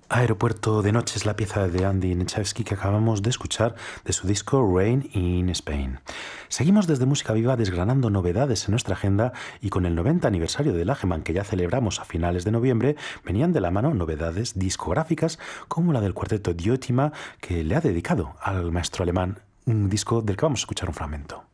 Aeropuerto de Noche es la pieza de Andy Nechevsky que acabamos de escuchar de su disco Rain in Spain. Seguimos desde Música Viva desgranando novedades en nuestra agenda y con el 90 aniversario del Ageman que ya celebramos a finales de noviembre, venían de la mano novedades discográficas como la del cuarteto Diotima que le ha dedicado al maestro alemán un disco del que vamos a escuchar un fragmento.